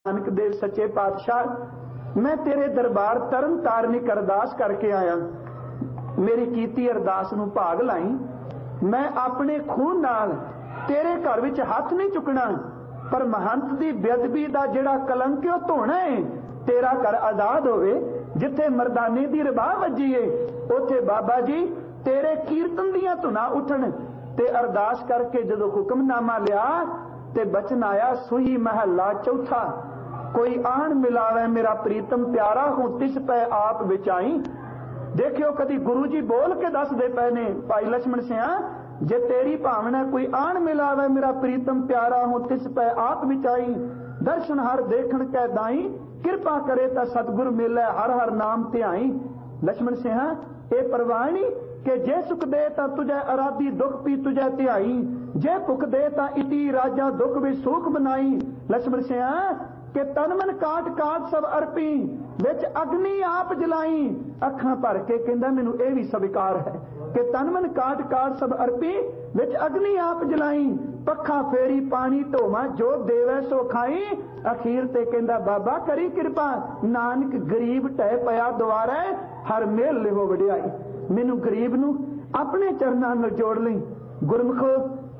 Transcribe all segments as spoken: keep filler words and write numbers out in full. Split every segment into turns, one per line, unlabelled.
नानक देव सच्चे पातशाह, मैं तेरे दरबार तरन तारनिक अरदास करके आया। मेरी कीती अरदास नूं भाग लाई। मैं अपने खून नाल तेरे घर विच हथ नहीं चुकना, पर महंत दी बेअदबी दा जिहड़ा कलंक है धोना है। तेरा घर आजाद होवे, जिथे मरदाने दी रबाह वजी है उथे बाबा जी तेरे कीर्तन दियां धुना उठन। ते अरदास करके जदों हुक्मनामा लिया ते बचन आया, सुही महला चौथा, कोई आन मिलावे मेरा प्रीतम प्यारा, हूं तिस पै आप विचाई। देखियो कदी गुरु जी बोल के दस दे पै ने, भाई लक्ष्मण सिंह जे तेरी भावना कोई आन मिलावे मेरा प्रीतम प्यारा, हूं तिस पै आप विचाई। दर्शन हर देखण कै दाई, कृपा करे ता सतगुर मिले हर हर नाम ध्याई। लक्ष्मण सिंह ए परवाणी के जे सुख दे ता तुझे अराधी दुख पी तुझे ध्याई, जे भुख दे ता इति राजा दुख भी सुख बनाई। लक्ष्मण सिंह के तन मन काट काट सब अर्पी, विच अग्नि आप जलाई। अखां भर के कहंदा मैनू यह भी स्वीकार है कि तन मन काट काट सब अर्पी, विच अग्नि आप जलाई। पखा फेरी पानी ढोवा, जो देवे सो खाई। अखीर ते कहंदा बाबा करी कृपा, नानक गरीब टह पया दुआरे, हर मेल लिहो वडियाई। मैनू गरीब नू अपने चरनां नाल जोड़ लई। गुरमुखो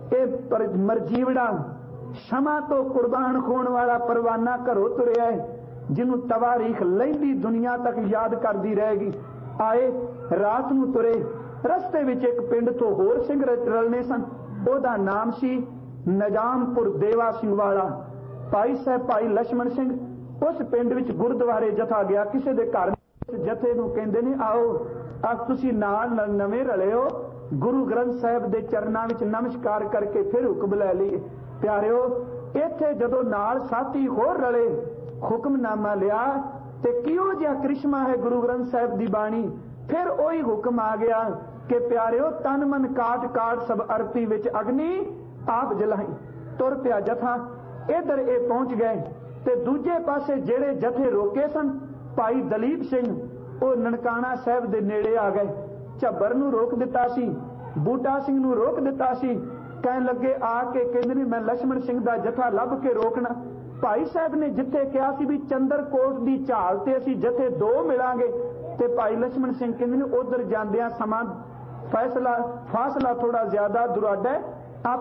ए मरजीवड़ा क्षमा तो कुर्बान होण वाला परवाना घरों तुरिया है, जिन्हों तवारीख लैंदी दुनिया तक याद करती रहेगी। आए रात नूं तुरे, रस्ते विच एक पिंड तो होर सिंह रलने सन। ओदा नाम सी नजामपुर देवा सिंह वाला। भाई साहब भाई लक्ष्मण सिंह उस पिंड विच गुरुद्वारे जथा गया। किसी दे घर जथे नूं कहंदे ने आओ अज तुसीं नाल नवें रले हो, गुरु ग्रंथ साहिब दे चरनां विच नमस्कार करके फिर हुक्म लै लईए। प्यारिओ इत्थे जदों नाल साथी होर रले, हुक्मनामा लिया ते किहो जिहा करिश्मा है गुरु ग्रंथ साहिब दी बाणी। फिर ओही हुक्म आ गया कि प्यारिओ तन मन काट काट सब अर्पी, विच अग्नि आप जलाई। तुर पिया जथा, इधर ए पहुंच गए ते दूजे पासे जेड़े जथे रोके सन, भाई दलीप सिंह वो ननकाना साहिब दे नेड़े आ गए। झब्बर नूं रोक दिता सी, बूटा सिंह नूं रोक दिता सी। कहन लगे आके कहंदे ने मैं लक्ष्मण सिंह दा जथा लभ के रोकना। भाई साहब ने जिथे कहा सी भी चंद्रकोट दी झाल ते असीं जथे दो मिलांगे, ते भाई लक्ष्मण सिंह कहंदे ने उधर जांदियां समा फैसला फासला थोड़ा ज्यादा दुराडा है,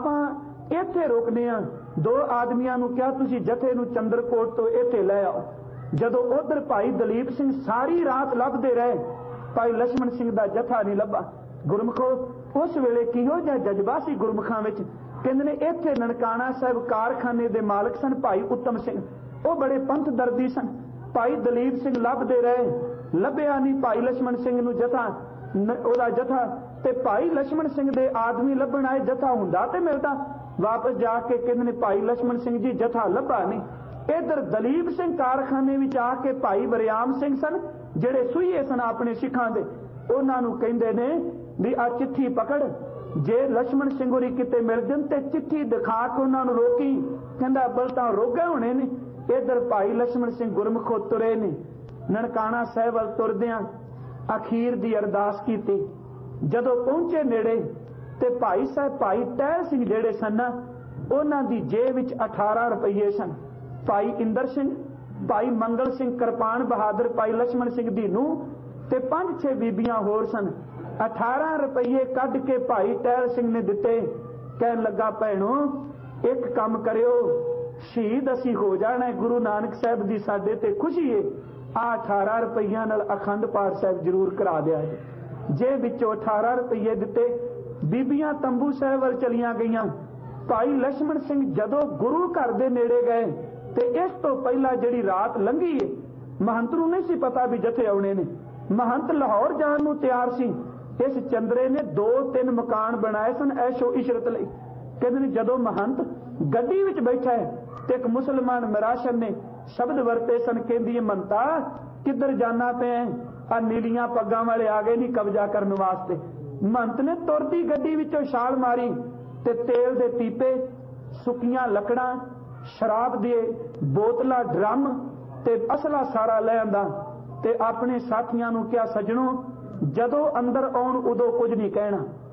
आपां इत्थे रोकने आ। दो आदमियां नूं कहा तुसीं जथे नूं चंद्रकोट तो इत्थे ले आओ। जदों उधर भाई दलीप सिंह सारी रात लभदे रहे, भाई लक्ष्मण सिंह दा जथा नहीं लभा। गुरमुखो उस वेले किहो जिहा जज्बा सी गुरमुखां विच। कहंदे ने इत्थे ननकाना साहिब कारखाने दे मालक सन भाई उत्तम सिंह, वो बड़े पंथ दर्दी सन। भाई दलीप सिंह लभदे रहे, लभ्या नहीं भाई लक्ष्मण सिंह नूं जथा ओदा जथा। ते भाई लक्ष्मण सिंह दे आदमी लभण आए, जथा हुंदा ते मिलदा। वापस जाके कहंदे ने भाई लक्ष्मण सिंह जी जथा लभा नहीं। इधर दलीप सिंह कारखाने विच आके भाई वरियाम सिंह सन जेड़े सुईए सन अपने सिखां दे, उन्हां नूं कहंदे ने भी आ चिट्ठी पकड़, जे लक्ष्मण सिंह होरी किते मिल जन ते चिट्ठी दिखा के उन्हां नूं रोकी। कहंदा अब्बल तां रोगे होणे ने। इधर भाई लक्ष्मण सिंह गुरमुखो तुरे ने। ननकाना साहिब वल तुरदियां अखीर दी अरदास कीती। जदों पहुंचे नेड़े ते भाई साहब भाई टहल सिंह जेड़े सन उन्हां दी जेब विच अठारह रुपये सन। भाई इंदर सिंह, भाई मंगल सिंह किरपान बहादुर, भाई लक्ष्मण सिंह दी नूंह ते पंज छे बीबियां होर सन। अठारह रुपये कढ के भाई टहल सिंह ने दिते। कहन लगा भैणो एक काम करियो, शहीद असी हो जाना है, गुरु नानक साहिब दी साडे ते खुशी है, आ अठारह रुपया नाल अखंड पाठ साहिब जरूर करा दिया जे। जे विचों अठारह रुपये दिते, बीबियां तंबू साहिब वल चलियां गईयां। भाई लक्ष्मण सिंह जदों गुरु घर दे नेड़े गए ते इस तो पहला जिहड़ी रात लंघी है, महंत नूं नहीं सी पता भी जथे आउणे ने। महंत लाहौर जाण नूं तैयार सी। इस चंद्रे ने दो तीन मकान बनाए सन ऐशो इशरत लई। कहंदे ने जदों महंत गड्डी विच बैठा है ते एक मुसलमान मिराशन ने शब्द वरते सन, कहंदी मनता किधर जाना पे, आ नीलियां पग्गां वाले आ गए नहीं कब्जा करने वास्ते। महंत ने तुरदी गड्डी विचों छाल मारी ते तेल दे पीपे, सुक्कियां लकड़ां, शराब दे बोतलां, ड्रम ते असला सारा ले आंदा ते अपने साथियां नूं कहा सजणों जदों अंदर आउण उदों कुछ नहीं कहना,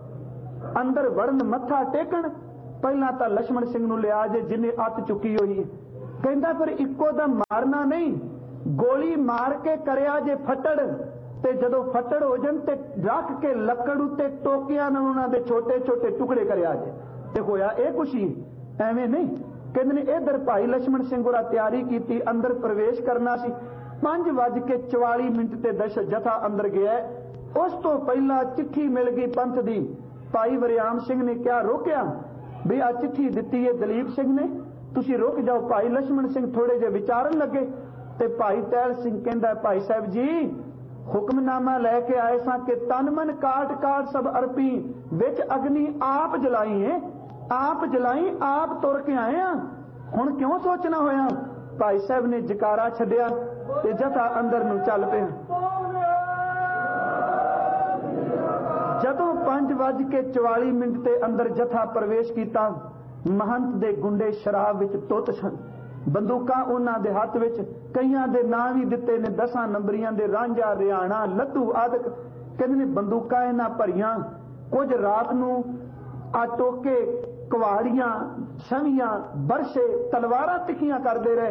अंदर वड़न मत्था टेकण पहला तां लक्ष्मण सिंह नूं लिया जे जिन्हें अत चुकी हुई है। कहता फिर इक्को दा मारना नहीं, गोली मार के करिया जे फटड़, ते जदों फटड़ हो जान ते रख के लकड़ उत्ते टोकिया नाल उन्हां दे छोटे छोटे टुकड़े करिया जे। ते होया ये कुछ ही एवें नहीं। कहंदे ने इधर भाई लक्ष्मण सिंह होरा तैयारी की, अंदर प्रवेश करना सी। पांच वज के चवाली मिनट ते दश जथा अंदर गया। उस तो पहला चिट्ठी मिल गई पंथ दी। भाई वरियाम सिंह ने क्या रोकया भी आ चिट्ठी दिती है दलीप सिंह ने, तुसी रुक जाओ। भाई लक्ष्मण सिंह थोड़े जे विचारन लगे ते भाई टहल सिंह कहंदा भाई साहब जी हुक्मनामा लैके आए सां कि तन मन काट काट सब अर्पी, विच अग्नि आप जलाई है, आप जलाई आप तुर के आए हैं, हुण क्यों सोचना होया। भाई साहब ने जकारा छड्डिया ते जथा अंदर नूं चल पिया। जदों पांच वज के चवाली मिनट ते अंदर जथा प्रवेश किया, महंत दे गुंडे शराब विच तुत सन, बंदूकां उन्हां दे हत्थ विच, कईयां दे नां भी दिते ने दसां नंबरियां दे, रांझा रियाणा लद्दू आदक। कहंदे ने बंदूकां इन्हां भरियां, कुछ रात नूं आ टोके कुवाड़ियां छवियां बरछे तलवारां तिखियां करदे रहे।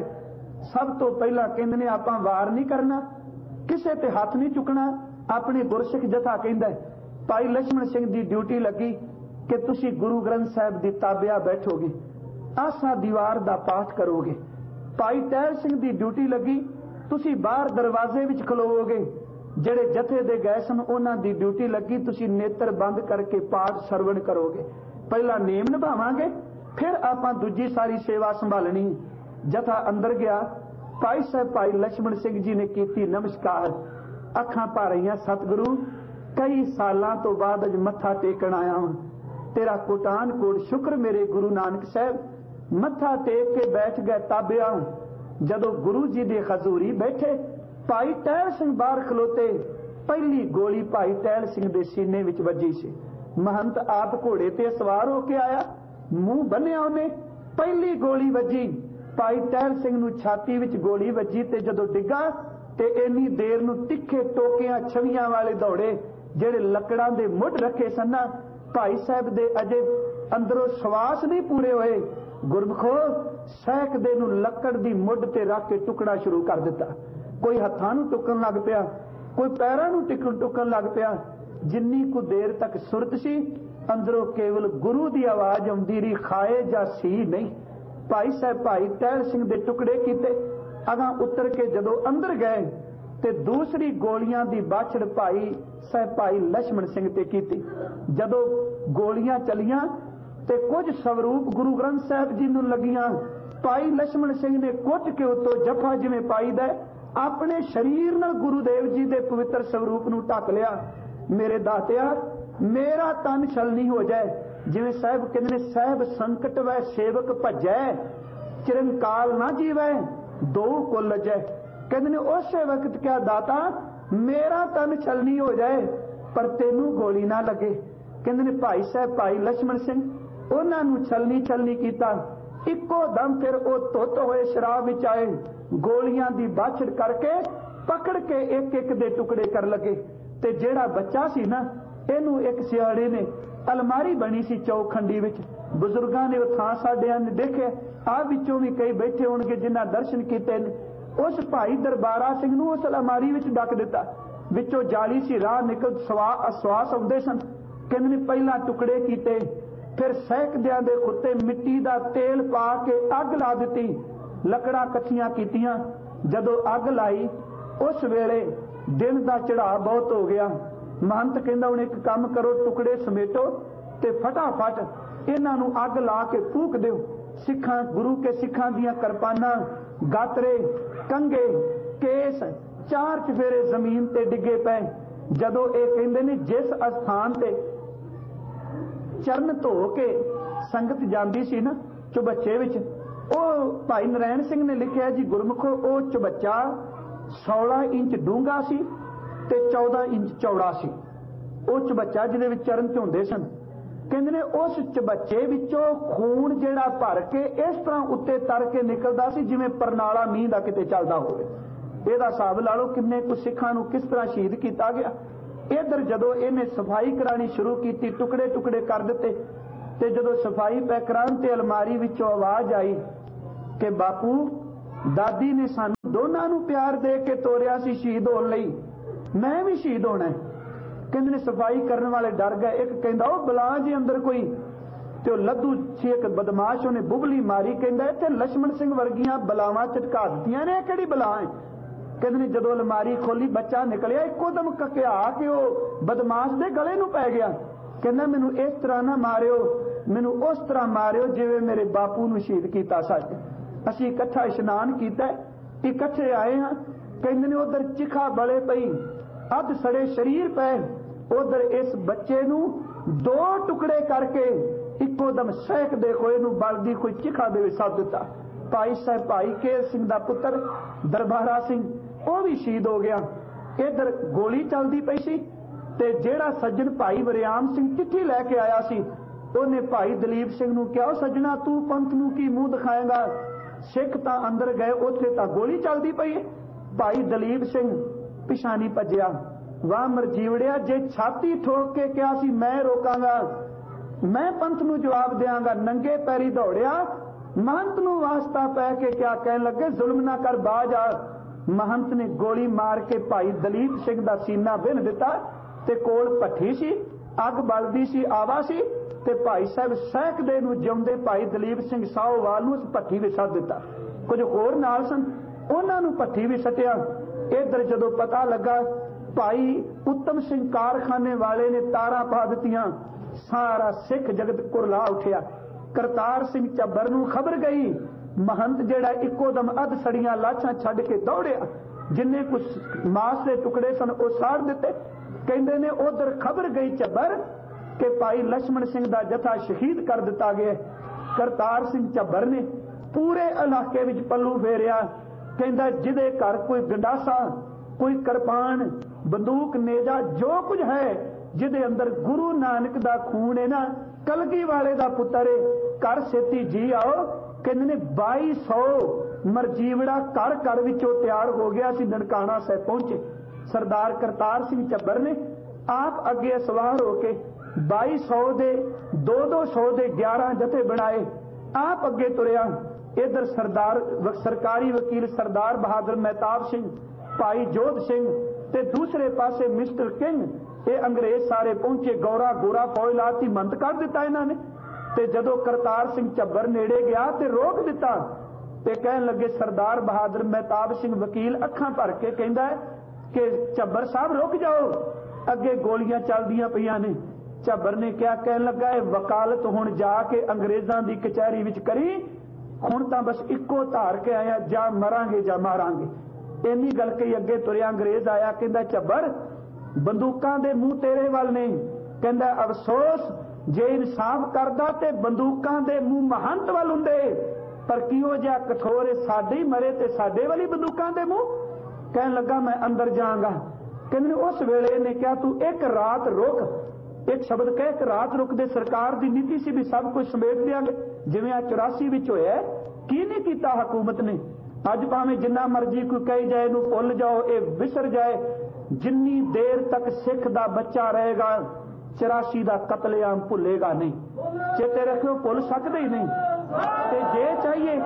सब तो पहला कहंदे ने आपां वार नहीं करना, किसे ते हत्थ नहीं चुकना। अपने गुरसिख जथा कहंदा है भाई लक्ष्मण सिंह दी ड्यूटी लगी कि तुसी गुरु ग्रंथ साहिब दी ताबिया बैठोगे, आसा दीवार दा पाठ करोगे। भाई टहल सिंह दी ड्यूटी लगी तुसी बाहर दरवाजे विच खलोवोगे। जेड़े जथे दे गए सन उन्हां दी ड्यूटी लगी तुसी नेत्र बंद करके पाठ सरवण करोगे। पहला नेम निभावांगे फिर आपां दूजी सारी सेवा संभालनी। जथा अंदर गया, भाई साहब भाई लक्ष्मण सिंह जी ने कीती नमस्कार, अखां भर आईयां, सतगुरु कई सालां तो बाद अज मत्था टेकण आया हूं, तेरा कोटान कोट शुक्र मेरे गुरु नानक साहब। मत्था टेक के बैठ गए ताबिया। जदों गुरु जी दे हजूरी बैठे, भाई टहल सिंह बाहर खलोते, पहली गोली भाई टहल सिंह दे सीने विच वजी सी। महंत आप घोड़े ते सवार होके आया, मुंह बन्निया उन्हें, पहली गोली वजी भाई टहल सिंह नूं छाती विच गोली वजी ते जदों डिग्गा ते इन्नी देर नूं तिखे टोकियां छवियां वाले दौड़े जेड़े लकड़ां दे मुੱਢ रखे सन। भाई साहब दे अजे अंदरों श्वास नहीं पूरे होए, गुरमुखो सैकदे नूं लकड़ दी मुੱਢ ते रख के टुकड़ा शुरू कर दिता। कोई हत्थां नूं टुकण लग पिया, कोई पैरां नूं टिकण टुकण लग पिया। जिन्नी कु देर तक सुरत सी अंदरों केवल गुरु दी आवाज आउंदी रही, खाए जा सी नहीं। भाई साहब भाई टहल सिंह दे टुकड़े कीते, अगां उतर के जदों अंदर गए ते दूसरी गोलियां दी बाछड़ भाई साहब भाई लक्ष्मण सिंह ते कीती। जदों गोलियां चलियां ते कुछ स्वरूप गुरु ग्रंथ साहिब जी नूं लगियां, भाई लक्ष्मण सिंह ने कुट के उतों जफा जिवें पाईदा अपने शरीर नाल गुरुदेव जी दे पवित्र स्वरूप नूं ढक लिया। मेरे दातिया मेरा तन छल नहीं हो जाए, जिवें साहब कहंदे ने साहब संकट वै सेवक भजै, चिरंकाल ना जीवै दो कुल लजै। कहंदे ने उस वक्त क्या दाता मेरा तन छल नहीं हो जाए पर तेनू गोली ना लगे। कहंदे ने भाई साहब भाई लक्ष्मण सिंह उन्हां नूं छलनी छलनी कीता, इक्को दम फिर वो धुत होए शराब विच आए, गोलियां दी बाछड़ करके पकड़ के एक एक दे टुकड़े कर लगे। ते जेड़ा बच्चा सी ना इनू एक सियाड़े ने अलमारी बनी सी चौखंडी विच, बुजुर्गां ने थां साडियां ने देखे, आ विचों भी कई बैठे होणगे जिन्हां दर्शन कीते ने। उस भाई दरबारा सिंह नूं उस अलमारी विच डक दिता, विचों जाली सी राह निकल सवा आसवास आउंदे सन। कहंदे ने पहला टुकड़े कीते, फिर सैकदियां दे उत्ते मिट्टी दा तेल पा के अग ला दिती, लकड़ां कट्ठियां कीतियां। जदों अग लाई उस वेले दिन दा चढ़ा बहुत हो गया। महंत कहंदा हुण एक काम करो, टुकड़े समेटो ते फटाफट इन्हां नूं अग ला के फूक दिओ। सिखां गुरु के सिखां दियां किरपानां, गातरे, कंगे, केस चार चफेरे जमीन ते डिगे पे। जदों ये कहंदे ने जिस स्थान ते चरण धो के संगत जांदी सी ना चुबच्चे विच, ओ भाई नारायण सिंह ने लिखिया जी गुरमुखो ओ चुबच्चा सोलह इंच डूंगा सी ते चौदह इंच चौड़ा सी। ओ चुबच्चा जिहदे विच चरण धोंदे सन। कहंदे ने उस चुबच्चे विचों खून जिहड़ा भर के इस तरह उत्ते तर के निकलदा सी जिवें परनाला मींह दा किते चलदा होवे। ਇਹਦਾ ਹਿਸਾਬ ला लो किन्ने कुछ सिखां नूं किस तरह शहीद किया गया। इधर जदों इहने सफाई करानी शुरू की, टुकड़े टुकड़े कर दिते ते जदों सफाई पै कराउण ते अलमारी विचों आवाज आई कि बापू ਦਾਦੀ ਨੇ ਸਾਨੂੰ ਦੋਨਾਂ ਨੂੰ ਪਿਆਰ ਦੇ ਕੇ ਤੋਰਿਆ ਸੀ ਸ਼ਹੀਦ ਹੋਣ ਲਈ, ਮੈਂ ਵੀ ਸ਼ਹੀਦ ਹੋਣਾ। ਕਹਿੰਦੇ ਨੇ ਸਫਾਈ ਕਰਨ ਵਾਲੇ ਡਰ ਗਏ। ਇੱਕ ਕਹਿੰਦਾ ਉਹ ਬਲਾ ਜੀ ਅੰਦਰ ਕੋਈ, ਤੇ ਉਹ ਲੱਧੂ ਸੀ ਇੱਕ ਬਦਮਾਸ਼, ਉਹਨੇ ਬੁਬਲੀ ਮਾਰੀ। ਕਹਿੰਦਾ ਇੱਥੇ ਲਛਮਣ ਸਿੰਘ ਵਰਗੀਆਂ ਬਲਾਵਾਂ ਝਟਕਾ ਦਿੱਤੀਆਂ ਨੇ, ਕਿਹੜੀ ਬਲਾ ਹੈ? ਕਹਿੰਦੇ ਨੇ ਜਦੋਂ ਅਲਮਾਰੀ ਖੋਲੀ ਬੱਚਾ ਨਿਕਲਿਆ, ਇੱਕੋ ਦਮ ਕਕਿਆ ਕਿ ਉਹ ਬਦਮਾਸ਼ ਦੇ ਗਲੇ ਨੂੰ ਪੈ ਗਿਆ। ਕਹਿੰਦਾ ਮੈਨੂੰ ਇਸ ਤਰ੍ਹਾਂ ਨਾ ਮਾਰਿਓ, ਮੈਨੂੰ ਉਸ ਤਰ੍ਹਾਂ ਮਾਰਿਓ ਜਿਵੇਂ ਮੇਰੇ ਬਾਪੂ ਨੂੰ ਸ਼ਹੀਦ ਕੀਤਾ ਸਾਡੇ। ਅਸੀਂ ਇਕੱਠਾ ਇਸ਼ਨਾਨ ਕੀਤਾ, ਇਕੱਠੇ ਆਏ ਹਾਂ। ਕਹਿੰਦੇ ਨੇ ਉਧਰ ਚਿਖਾ ਬਲੇ ਪਈ, ਅੱਧ ਸੜੇ ਸਰੀਰ ਪਏ, ਉਧਰ ਇਸ ਬੱਚੇ ਨੂੰ ਦੋ ਟੁਕੜੇ ਕਰਕੇ ਇੱਕੋ ਦਮ ਸਹਿਕਦੇ ਹੋਏ ਨੂੰ ਬਲਦੀ ਕੋਈ ਚਿਖਾ ਦੇ ਵਿੱਚ ਸੱਦ ਦਿੱਤਾ। ਭਾਈ ਸਾਹਿਬ ਭਾਈ ਕੇਰ ਸਿੰਘ ਦਾ ਪੁੱਤਰ ਦਰਬਾਰਾ ਸਿੰਘ, ਉਹ ਵੀ ਸ਼ਹੀਦ ਹੋ ਗਿਆ। ਇਧਰ ਗੋਲੀ ਚੱਲਦੀ ਪਈ ਸੀ, ਤੇ ਜਿਹੜਾ ਸੱਜਣ ਭਾਈ ਵਰਿਆਮ ਸਿੰਘ ਚਿੱਠੀ ਲੈ ਕੇ ਆਇਆ ਸੀ, ਉਹਨੇ ਭਾਈ ਦਲੀਪ ਸਿੰਘ ਨੂੰ ਕਿਹਾ ਸੱਜਣਾ ਤੂੰ ਪੰਥ ਨੂੰ ਕੀ ਮੂੰਹ ਦਿਖਾਏਗਾ? ਸਿੱਖ ਤਾਂ ਅੰਦਰ ਗਏ, ਉੱਥੇ ਤਾਂ ਗੋਲੀ ਚੱਲਦੀ ਪਈ ਹੈ। ਭਾਈ ਦਲੀਪ ਸਿੰਘ ਪਿਛਾਣੀ ਭੱਜਿਆ। ਵਾਹ ਮਰਜੀਵੜਿਆ, ਜੇ ਛਾਤੀ ਠੋਕ ਕੇ ਕਿਹਾ ਸੀ ਮੈਂ ਰੋਕਾਂਗਾ, ਮੈਂ ਪੰਥ ਨੂੰ ਜਵਾਬ ਦਿਆਂਗਾ, ਨੰਗੇ ਪੈਰੀ ਦੌੜਿਆ। ਮਹੰਤ ਨੂੰ ਵਾਸਤਾ ਪੈ ਕੇ ਕਿਆ ਕਹਿਣ ਲੱਗੇ, ਜ਼ੁਲਮ ਨਾ ਕਰ ਬਾਜ ਆ। ਮਹੰਤ ਨੇ ਗੋਲੀ ਮਾਰ ਕੇ ਭਾਈ ਦਲੀਪ ਸਿੰਘ ਦਾ ਸੀਨਾ ਵਿੰਨ ਦਿੱਤਾ, ਤੇ ਕੋਲ ਭੱਠੀ ਸੀ, ਅੱਗ ਬਲਦੀ ਸੀ, ਆਵਾ ਸੀ, ਤੇ ਭਾਈ ਸਾਹਿਬ ਸਹਿਕਦੇ ਨੂੰ ਜਿਉਂਦੇ ਭਾਈ ਦਲੀਪ ਸਿੰਘ ਸਾਹੋਵਾਲ ਨੂੰ ਉਸ ਭੱਠੀ ਵਿੱਚ ਸੱਟ ਦਿੱਤਾ। ਕੁਝ ਹੋਰ ਨਾਲ ਸਨ, ਉਹਨਾਂ ਨੂੰ ਭੱਠੀ ਵਿੱਚ ਸੱਟਿਆ। ਇਧਰ ਜਦੋਂ ਪਤਾ ਲੱਗਾ, ਭਾਈ ਉੱਤਮ ਸਿੰਘ ਕਾਰਖਾਨੇ ਵਾਲੇ ਨੇ ਤਾਰਾਂ ਪਾ ਦਿੱਤੀਆਂ, ਸਾਰਾ ਸਿੱਖ ਜਗਤ ਕੁਰਲਾ ਉੱਠਿਆ। ਕਰਤਾਰ ਸਿੰਘ ਝੱਬਰ ਨੂੰ ਖਬਰ ਗਈ। ਮਹੰਤ ਜਿਹੜਾ ਇੱਕੋ ਦਮ ਅੱਧ ਸੜੀਆਂ ਲਾਸ਼ਾਂ ਛੱਡ ਕੇ ਦੌੜਿਆ, ਜਿੰਨੇ ਕੁਝ ਮਾਸ ਦੇ ਟੁਕੜੇ ਸਨ ਉਹ ਸਾੜ ਦਿੱਤੇ। ਕਹਿੰਦੇ ਨੇ ਉਧਰ ਖਬਰ ਗਈ ਝੱਬਰ ਕਿ ਭਾਈ ਲਛਮਣ ਸਿੰਘ ਦਾ ਜਥਾ ਸ਼ਹੀਦ ਕਰ ਦਿੱਤਾ ਗਿਆ। ਕਰਤਾਰ ਸਿੰਘ ਝੱਬਰ ਨੇ ਪੂਰੇ ਇਲਾਕੇ ਵਿੱਚ ਪੱਲੂ ਫੇਰਿਆ। ਕਹਿੰਦਾ ਜਿਹਦੇ ਘਰ ਕੋਈ ਗੰਡਾਸਾ, ਕੋਈ ਕਿਰਪਾਨ, ਬੰਦੂਕ, ਨੇਜਾ, ਜੋ ਕੁਝ ਹੈ, ਜਿਹਦੇ ਅੰਦਰ ਗੁਰੂ ਨਾਨਕ ਦਾ ਖੂਨ ਹੈ ਨਾ, ਕਲਗੀ ਵਾਲੇ ਦਾ ਪੁੱਤਰ ਹੈ, ਘਰ ਛੇਤੀ ਜੀ ਆਓ। ਕਹਿੰਦੇ ਨੇ ਬਾਈ ਸੌ ਮਰਜੀਵੜਾ ਘਰ ਘਰ ਵਿੱਚੋਂ ਤਿਆਰ ਹੋ ਗਿਆ ਸੀ, ਨਨਕਾਣਾ ਸਾਹਿਬ ਪਹੁੰਚੇ। ਸਰਦਾਰ ਕਰਤਾਰ ਸਿੰਘ ਝੱਬਰ ਨੇ ਆਪ ਅੱਗੇ ਸਵਾਰ ਹੋ ਕੇ ਬਾਈ ਸੌ ਦੇ ਦੋ ਦੋ ਸੌ ਦੇ ਗਿਆਰਾਂ ਜਥੇ ਬਣਾਏ, ਆਪ ਅੱਗੇ ਤੁਰਿਆ। ਇਧਰ ਸਰਦਾਰ ਸਰਕਾਰੀ ਵਕੀਲ ਸਰਦਾਰ ਬਹਾਦਰ ਮਹਿਤਾਬ ਸਿੰਘ, ਭਾਈ ਜੋਧ ਸਿੰਘ, ਤੇ ਦੂਸਰੇ ਪਾਸੇ ਮਿਸਟਰ ਕਿੰਗ, ਇਹ ਅੰਗਰੇਜ਼ ਸਾਰੇ ਪਹੁੰਚੇ। ਗੌਰਾ ਗੋਰਾ ਫੌਜ ਲਾਤੀ, ਮੰਦ ਕਰ ਦਿੱਤਾ ਇਹਨਾਂ ਨੇ। ਤੇ ਜਦੋਂ ਕਰਤਾਰ ਸਿੰਘ ਝੱਬਰ ਨੇੜੇ ਗਿਆ ਤੇ ਰੋਕ ਦਿੱਤਾ, ਤੇ ਕਹਿਣ ਲੱਗੇ ਸਰਦਾਰ ਬਹਾਦਰ ਮਹਿਤਾਬ ਸਿੰਘ ਵਕੀਲ ਅੱਖਾਂ ਭਰ ਕੇ ਕਹਿੰਦਾ ਕਿ ਝੱਬਰ ਸਾਹਿਬ ਰੁਕ ਜਾਓ, ਅੱਗੇ ਗੋਲੀਆਂ ਚੱਲਦੀਆਂ ਪਈਆਂ ਨੇ। ਝੱਬਰ ਨੇ ਕਿਹਾ, ਕਹਿਣ ਲੱਗਾ ਇਹ ਵਕਾਲਤ ਹੁਣ ਜਾ ਕੇ ਅੰਗਰੇਜ਼ਾਂ ਦੀ ਕਚਹਿਰੀ ਵਿੱਚ ਕਰੀ, ਹੁਣ ਤਾਂ ਬਸ ਇੱਕੋ ਧਾਰ ਕੇ ਆਇਆ, ਜਾਂ ਮਰਾਂਗੇ ਜਾਂ ਮਾਰਾਂਗੇ। ਇੰਨੀ ਗੱਲ ਕਹੀ ਅੱਗੇ ਤੁਰਿਆ। ਅੰਗਰੇਜ਼ ਆਇਆ, ਕਹਿੰਦਾ ਝੱਬਰ ਬੰਦੂਕਾਂ ਦੇ ਮੂੰਹ ਤੇਰੇ ਵੱਲ ਨੇ। ਕਹਿੰਦਾ ਅਫਸੋਸ, ਜੇ ਇਨਸਾਫ ਕਰਦਾ ਤੇ ਬੰਦੂਕਾਂ ਦੇ ਮੂੰਹ ਮਹੰਤ ਵੱਲ ਹੁੰਦੇ, ਪਰ ਕਿਉਂ ਜਿਹਾ ਕਠੋਰ ਸਾਡੇ ਹੀ ਮਰੇ ਤੇ ਸਾਡੇ ਵਾਲੀ ਬੰਦੂਕਾਂ ਦੇ ਮੂੰਹ। ਕਹਿਣ ਲੱਗਾ ਮੈਂ ਅੰਦਰ ਜਾਵਾਂਗਾ। ਕਹਿੰਦੇ ਉਸ ਵੇਲੇ ਨੇ ਕਿਹਾ ਤੂੰ ਇੱਕ ਰਾਤ ਰੁਕ, ਇੱਕ ਸ਼ਬਦ ਕਹਿ ਇੱਕ ਰਾਤ ਰੁਕਦੇ। ਸਰਕਾਰ ਦੀ ਨੀਤੀ ਸੀ ਵੀ ਸਭ ਕੁਝ ਸਮੇਟ ਦਿਆਂਗੇ, ਜਿਵੇਂ ਆ ਚੁਰਾਸੀ ਵਿੱਚ ਹੋਇਆ। ਕੀ ਨਹੀਂ ਕੀਤਾ ਹਕੂਮਤ ਨੇ? ਅੱਜ ਭਾਵੇਂ ਜਿੰਨਾ ਮਰਜ਼ੀ ਕੋਈ ਕਹੀ ਜਾਏ ਇਹਨੂੰ ਭੁੱਲ ਜਾਓ, ਇਹ ਵਿਸਰ ਜਾਏ, ਜਿੰਨੀ ਦੇਰ ਤੱਕ ਸਿੱਖ ਦਾ ਬੱਚਾ ਰਹੇਗਾ ਚੁਰਾਸੀ ਦਾ ਕਤਲੇਆਮ ਭੁੱਲੇਗਾ ਨਹੀਂ। ਚੇਤੇ ਰੱਖਿਓ, ਭੁੱਲ ਸਕਦੇ ਹੀ ਨਹੀਂ। ਤੇ ਜੇ ਚਾਹੀਏ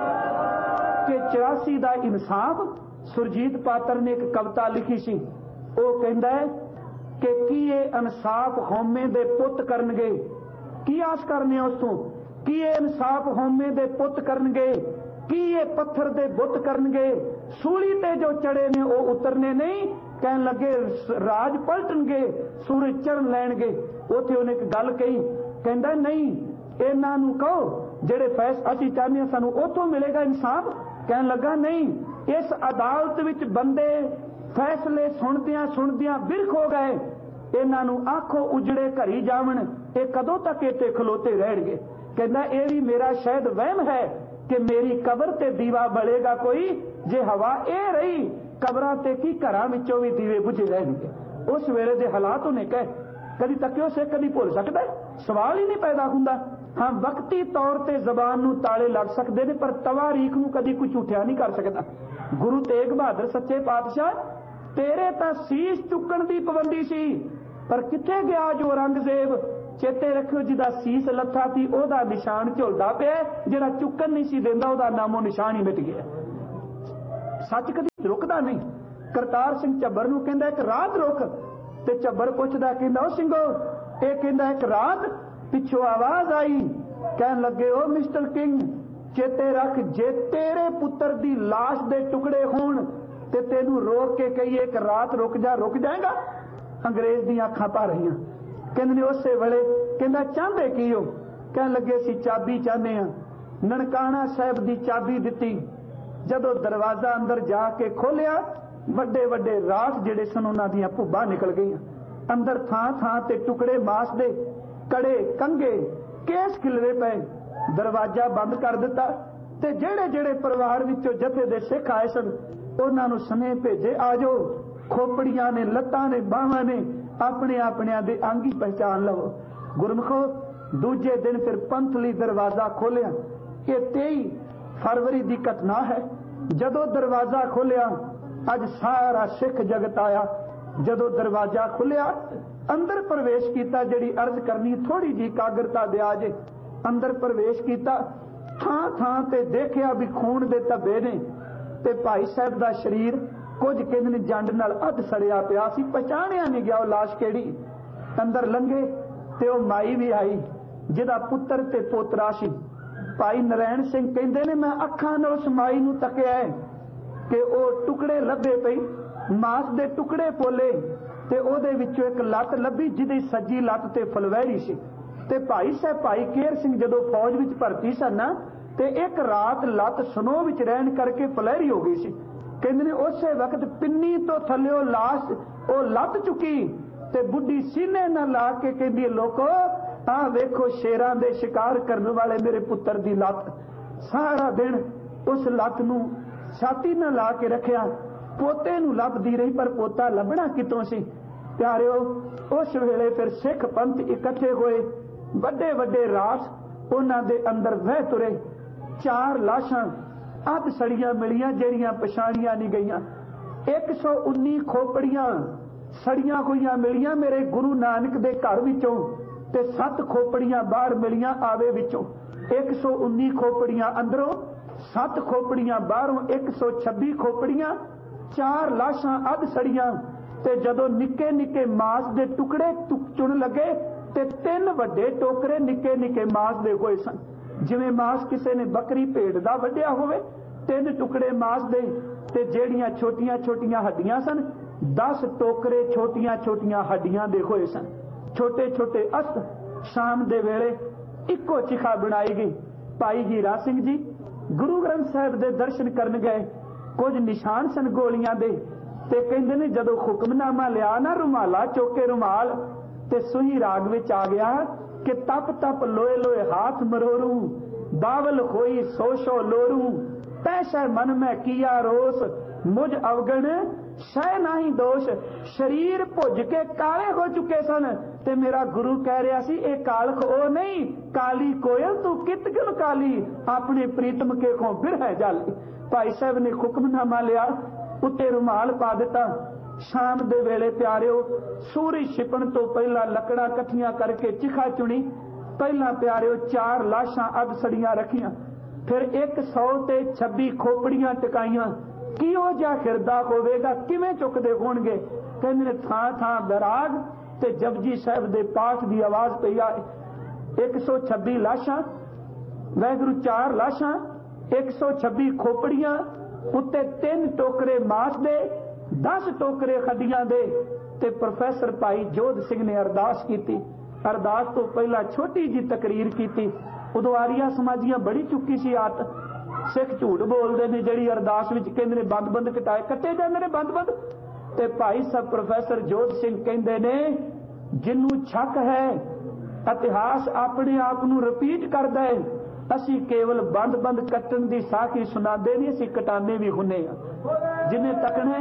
ਕਿ ਚੁਰਾਸੀ ਦਾ ਇਨਸਾਫ, ਸੁਰਜੀਤ ਪਾਤਰ ਨੇ ਇੱਕ ਕਵਿਤਾ ਲਿਖੀ ਸੀ, ਉਹ ਕਹਿੰਦਾ ਹੈ ਕਿ ਕੀ ਇਹ ਇਨਸਾਫ ਹਉਮੈ ਦੇ ਪੁੱਤ ਕਰਨਗੇ, ਕੀ ਆਸ ਕਰਨੇ ਉਸ ਤੋਂ? ਕੀ ਇਹ ਇਨਸਾਫ ਹਉਮੈ ਦੇ ਪੁੱਤ ਕਰਨਗੇ? ਕੀ ਇਹ ਪੱਥਰ ਦੇ ਬੁੱਤ ਕਰਨਗੇ? ਸੂਲੀ ਤੇ ਜੋ ਚੜੇ ਨੇ ਉਹ ਉਤਰਨੇ ਨਹੀਂ। ਕਹਿਣ ਲੱਗੇ ਰਾਜ ਪਲਟਣਗੇ, ਸੂਰਜ ਚੜ੍ਹਨ ਲੈਣਗੇ। ਉੱਥੇ ਉਹਨੇ ਇੱਕ ਗੱਲ ਕਹੀ, ਕਹਿੰਦਾ ਨਹੀਂ, ਇਹਨਾਂ ਨੂੰ ਕਹੋ ਜਿਹੜੇ ਫੈਸ ਅਸੀਂ ਚਾਹੁੰਦੇ ਹਾਂ ਸਾਨੂੰ ਉੱਥੋਂ ਮਿਲੇਗਾ ਇਨਸਾਫ। ਕਹਿਣ ਲੱਗਾ ਨਹੀਂ, ਇਸ ਅਦਾਲਤ ਵਿੱਚ ਬੰਦੇ ਫੈਸਲੇ ਸੁਣਦਿਆਂ ਸੁਣਦਿਆਂ ਬਿਰਖ ਹੋ ਗਏ। ਇਹਨਾਂ ਨੂੰ ਆਖੋ ਉਜੜੇ ਘਰੀ ਜਾਵਣ, ਇਹ ਕਦੋਂ ਤੱਕ ਇੱਥੇ ਖਲੋਤੇ ਰਹਿਣਗੇ? ਕਹਿੰਦਾ ਇਹ ਵੀ ਮੇਰਾ ਸ਼ਾਇਦ ਵਹਿਮ ਹੈ ਕਿ ਮੇਰੀ ਕਬਰ ਤੇ ਦੀਵਾ ਬਲੇਗਾ ਕੋਈ, ਜੇ ਹਵਾ ਇਹ ਰਹੀ ਕਬਰਾਂ ਤੇ ਕੀ ਘਰਾਂ ਵਿੱਚੋਂ ਵੀ ਦੀਵੇ ਬੁਝੇ ਰਹਿਣਗੇ। ਉਸ ਵੇਲੇ ਦੇ ਹਾਲਾਤ ਉਹਨੇ ਕਹੇ, ਕਦੀ ਤੱਕਿਓ ਸੇ ਕਦੀ ਭੁੱਲ ਸਕਦਾ? ਸਵਾਲ ਹੀ ਨਹੀਂ ਪੈਦਾ ਹੁੰਦਾ। ਹਾਂ, ਵਕਤੀ ਤੌਰ ਤੇ ਜ਼ਬਾਨ ਨੂੰ ਤਾਲੇ ਲੱਗ ਸਕਦੇ ਨੇ, ਪਰ ਤਵਾਰੀਖ ਨੂੰ ਕਦੀ ਕੋਈ ਝੂਠਿਆ ਨਹੀਂ ਕਰ ਸਕਦਾ। ਗੁਰੂ ਤੇਗ ਬਹਾਦਰ ਸੱਚੇ ਪਾਤਸ਼ਾਹ, ਤੇਰੇ ਤਾਂ ਸੀਸ ਚੁੱਕਣ ਦੀ ਪਾਬੰਦੀ ਸੀ, ਪਰ ਕਿੱਥੇ ਗਿਆ ਜੋ ਔਰੰਗਜ਼ੇਬ? ਚੇਤੇ ਰੱਖਿਓ, ਜਿਹਦਾ ਸੀਸ ਲੱਥਾ ਸੀ ਉਹਦਾ ਨਿਸ਼ਾਨ ਝੁਲਦਾ ਪਿਆ, ਜਿਹੜਾ ਚੁੱਕਣ ਨਹੀਂ ਸੀ ਦਿੰਦਾ ਉਹਦਾ ਨਾਮੋ ਨਿਸ਼ਾਨ ਹੀ ਮਿਟ ਗਿਆ। सच कदी रुकदा नहीं। करतार सिंह झब्बर नूं कहंदा एक रात रुक, ते झब्बर पुछदा कहंदा ओ सिंघो ये कहंदा एक रात। पिछों आवाज आई, कहन लगे ओ मिस्टर किंग चेते रख जे तेरे पुत्र दी लाश दे टुकड़े होण ते तेनू रोक के कहिए एक रात रुक जा, रुक जाएगा। अंग्रेज दी अखां भर रहियां। कहंदे ने उसे वेले कहंदा चाहंदे की हो? कहन लगे सी चाबी चाहते हैं। ननकाना साहब दी चाबी दिती। जदों दरवाजा अंदर जाके खोलिया वड्डे वड्डे राठ जिहड़े सन उन्हां दीयां भुब्बां निकल गईयां। अंदर थां थां ते टुकड़े मांस दे, कड़े कंघे केस खिलरे पे। दरवाजा बंद कर दिता ते जेड़े जेड़े परिवार विचों जथे दे सिख आए सन उन्हां नूं सनेह भेजे आ जाओ। खोपड़ियां ने, लत्तां ने, बाहां ने, अपने अपने दे अंग ही पहचान लवो। गुरमुखो दूजे दिन फिर पंथली दरवाजा खोलिया। ये तेई फरवरी की घटना है। जदों दरवाजा खोलिया अज सारा सिख जगत आया। जदों दरवाजा खुलिया अंदर प्रवेश किया। जिहड़ी अर्ज करनी थोड़ी जी कागरता दिया जे। अंदर प्रवेश किया, थां थां ते देखिया भी खून दे धब्बे ने ते भाई साहब दा शरीर कुछ कहंदे ने जंड नाल अध सड़िया पिया सी, पहचानिया नहीं गया वो लाश केड़ी। अंदर लंघे ते वो माई भी आई जिहदा पुत्र ते पोतरा सी। भाई नारायण सिंह कहंदे ने मैं अखां नाल उस माई नूं तकिया है कि वो टुकड़े लभे पई, मांस दे टुकड़े पोले ते ओदे विचों एक लत्त लभी जिहदी सज्जी लत्त ते फलवैरी सी। ते भाई साहब भाई केर सिंह जदों फौज विच भर्ती सन ना ते एक रात लत्त सनो विच रहण करके फलैरी हो गई सी। कहंदे ने उसे वक्त पिन्नी तो थल्लिओ लाश ओ लत्त चुकी ते बुढ़ी सीने नाल ला के कहंदी लोको आ वेखो शेरां दे शिकार करने वाले मेरे पुत्र दी लत्त। सारा दिन उस लत्त नूं छाती नाल ला के रखिया। पोते नूं लभदी रही पर पोता लभना कितों सी। प्यारिओ उस वेले फिर सिख पंथ इकट्ठे होए। वड्डे वड्डे रास उन्हां दे अंदर वह तुरे। चार लाशां अध सड़ियां मिलियां जेड़ियां पछाणियां नहीं गईयां। एक सौ उन्नी खोपड़ियां सड़ियां होईयां मिलियां मेरे गुरु नानक दे घर विचों ते सत्त खोपड़ियां बाहर मिलियां आवे विचों। एक सौ उन्नी खोपड़ियां अंदरों, सत्त खोपड़ियां बाहरों, एक सौ छब्बी खोपड़ियां। चार लाशां अध सड़ियां ते जदों निक्के निक्के मांस दे टुकड़े चुन लगे ते तीन वड्डे टोकरे निक्के निक्के मांस दे होए सन। जिवें मांस किसी ने बकरी भेड़ दा वड्डिया होवे। तीन टुकड़े मांस दे ते जेड़ियां छोटियां छोटियां हड्डियां सन दस टोकरे छोटियां छोटियां हड्डियां दे होए सन। छोटे छोटे अस्त शाम दे वेले इक्को चिखा बनाई गई। भाई हीरा सिंह जी गुरु ग्रंथ साहिब दे दर्शन करन गए। कुछ निशान सन गोलियां दे ते कहंदे ने जदों हुक्मनामा लिया ना रुमाला चौके रुमाल ते सुही राग विच आ गया कि तप तप लोए लोए हाथ मरोरू बावल होई सोशो लोरू पैसा मन में किया रोस मुझ अवगण सह नहीं दोष। शरीर भुज के काले हो चुके सन ते मेरा गुरु कह रहा सी ए कालख ओ नहीं काली कोयल तू कित गुण काली अपने प्रीतम के को फिर है जाली। भाई साहब ने हुक्मनामा लिया उत्ते रुमाल पा दिता। शाम दे वेले प्यारिओ सूरज छिपण तो पहला लकड़ा कट्ठियां करके चिखा चुनी। पहला प्यारिओ चार लाशां अध सड़ियां रखियां। फिर एक सौ ते छब्बी खोपड़ियां टकाइयां। किहो जिहा हिरदा होवेगा किवें चुकदे होणगे। कहंदे ने थां थां बैराग ते जपजी साहिब दे पाठ दी आवाज पई आए। एक सौ छब्बी लाशां वैगुरु चार लाशां एक सौ छब्बी खोपड़ियां उत्ते तीन टोकरे मांस दे दस टोकरे खड्डियां दे ते प्रोफैसर भाई जोध सिंह ने अरदास की। अरदास तो पहला छोटी जी तकरीर की। उदों आरिया समाजियां बड़ी चुकी सी आत। सिख झूठ बोलते ने जिहड़ी अरदास विच कहंदे ने बंद बंद कटाए कट्टे जांदे ने बंद बंद। ते भाई साहब प्रोफैसर जोध सिंह कहंदे ने जिन्नू शक है इतिहास अपने आप नूं रिपीट करदा है। असी केवल बंद बंद कट्टण दी साखी सुनाते नहीं असी कटाने भी हुन्ने आ। जिन्हें तकने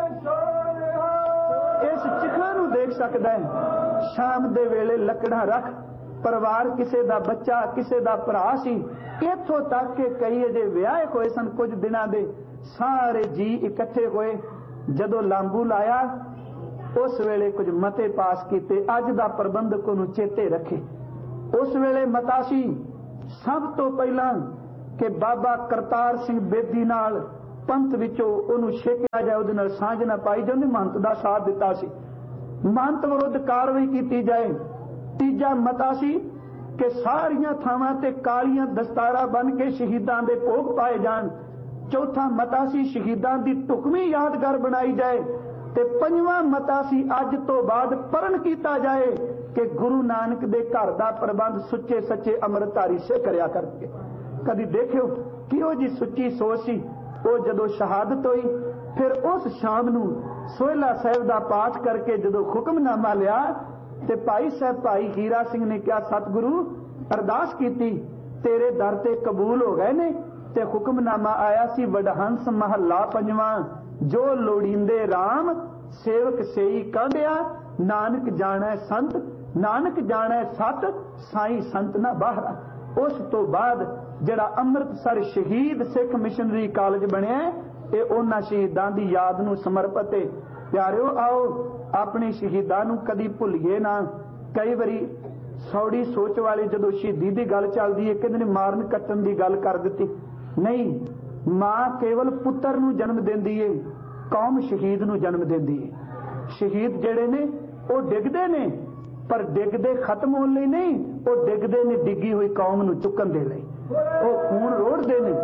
इस चिखा नूं देख सकदा है। शाम दे वेले लकड़ा रख परिवार किसे दा बच्चा किसे दा भरा सी। इत्थों तक के कई अजे विआहे होए सन कुछ दिनां दे सारे जी इकट्ठे होए। जदों लांबू लाया उस वेले कुछ मते पास कीते। अज दा प्रबंधक नूं चेते रखे। उस वेले मता सी सब तो पहला कि बाबा करतार सिंह बेदी नाल पंथ विचों उहनूं छेकिया जाए, उहदे नाल सांझ ना पाई जाए। उहने महंत दा साथ दिता सी, महंत विरुद्ध कार्रवाई की जाए। तीजा मता सी कि सारियां थावां ते कालियां दस्तारा बन के शहीदां दे भोग पाए जाण। चौथा मता सी शहीदां दी ढुकवीं यादगार बनाई जाए। ते पंजवां मता सी अज तो बाद परण कीता जाए कि गुरु नानक दे घर दा प्रबंध सुच्चे सच्चे अमृतधारी से करया करके। कदी देखियो किहो जी सुच्ची सोच सी। वो जदों शहादत हुई, फिर उस शाम नूं सोहला साहिब दा पाठ करके जदों हुक्मनामा लिया ते भाई साहब भाई हीरा सिंह ने कहा, सतगुरु अरदास कीती, तेरे दर ते कबूल हो गए ने। ते हुक्मनामा आया सी वडहंस महला पंजवां, जो लोड़ींदे राम सेवक सेई कांडिया, नानक जाणै संत नानक जाणै सत, साईं संत ना बाहरा। उस तो बाद जिहड़ा अमृतसर शहीद सिख मिशनरी कॉलेज बनिया, ये उन्हां शहीदां दी याद नूं समर्पित है। प्यारिओ आओ अपने शहीदां नूं कदी भुल्लीए ना। कई वारी सौड़ी सोच वाले जदों शहीदी दी गल चलदी है, कहंदे ने मारन कट्टन दी गल कर दित्ती। नहीं, मां केवल पुत्र नूं जन्म दिंदी है, कौम शहीद नूं जन्म दिंदी है। शहीद जिहड़े ने वो डिगदे ने, पर डिगदे खत्म होने लई नहीं, वो डिगदे ने डिगी हुई कौम नूं चुकन दे लई। वो खून रोड़दे ने,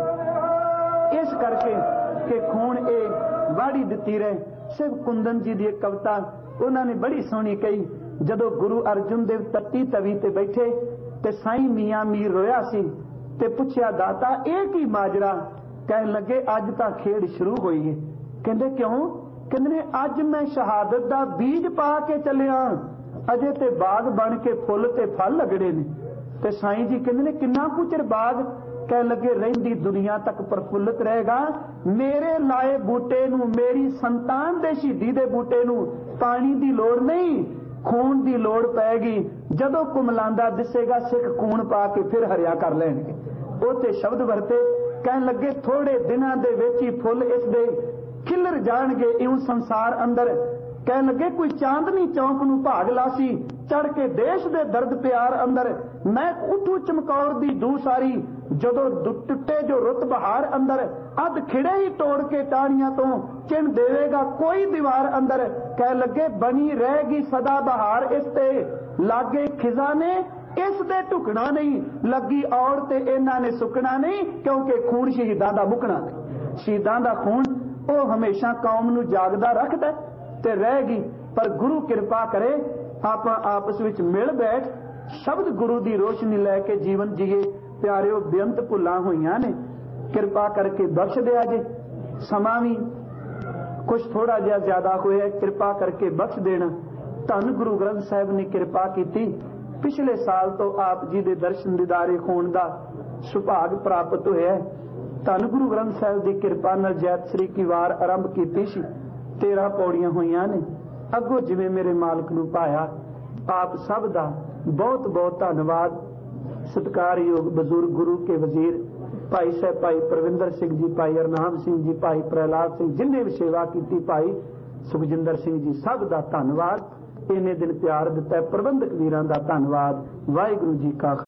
इस करके कि खून ए वाड़ी दित्ती रहे। सिर्फ कुंदन जी दी एक कविता उन्होंने बड़ी सोहनी कही, जदों गुरु अर्जुन देव तत्ती तवी ते बैठे ते साईं मियां मीर रोया सी ते पुछया, दाता ये की माजरा? कहन लगे, अज तां खेड शुरू होई है। कहंदे क्यों? कहंदे ने अज मैं शहादत दा बीज पा के चलिया, अजे ते बाग बन के फुल ते फल लगड़े ने। ते साईं जी कहंदे ने किन्ना कुछ चिर बाग? कह लगे, रहिंदी दुनिया तक प्रफुल्लित रहेगा। मेरे लाए बूटे नूं, मेरी संतान दे शहीदी दे बूटे नूं पानी दी लोड़ नहीं, खून दी लोड़ पैगी। जदों कुमलांदा दिसेगा सिख खून पा के फिर हरिया कर लैणगे। उते शब्द वरते, कहन लगे, थोड़े दिनां दे विच ही फुੱਲ इस दे खिलर जाणगे इउं संसार अंदर। कहन लगे, कोई चांदनी चौंक नूं भाग लासी, चढ़ के देश दे दर्द प्यार अंदर। मैं उठू चमकौर दी दू सारी, जदों टुटे जो रुत बहार अंदर। अध खिड़े ही तोड़ के टाणियां तो चिन देवेगा कोई दीवार अंदर। कह लगे, बनी रहेगी सदा बहार इसते, लागे खिजाने इस दे ढुकना नहीं। लगी औड़ ते इन्हां ने सुकना नहीं, क्योंकि खून शहीदां दा मुकना नहीं। शहीदां दा खून वो हमेशा कौम नूं जागदा रखदा ते रहेगी। पर गुरु कृपा करे आप आपस विच मिल बैठ शब्द गुरु दी रोशनी लैके जीवन जीए। प्यारिओ, बेअंत भुलां होईयां ने, कृपा करके बख्श दिया जे। समा भी कुछ थोड़ा जिहा ज्यादा होया, कृपा करके बख्श देना। धन गुरु ग्रंथ साहिब ने कृपा की। पिछले साल तो आप जी दे दर्शन दीदारे होण दा सुभाग प्राप्त होया। धन गुरु ग्रंथ साहिब की कृपा नाल जैत श्री की वार आरंभ की सी। तेरह पौड़ियां होईयां ने। अगों जिवें मेरे मालक नूं पाया, आप सब दा बहुत बहुत धन्नवाद। सत्कारयोग बजुर्ग गुरु के वजीर भाई साहब भाई परविंदर सिंह जी, भाई अरनाम सिंह जी, भाई प्रहलाद सिंह, जिन्हें भी सेवा की, भाई सुखजिंदर सिंह जी, सब दा धन्नवाद। इन्ने दिन प्यार दिता। प्रबंधक वीरां दा धन्नवाद। वाहिगुरू जी का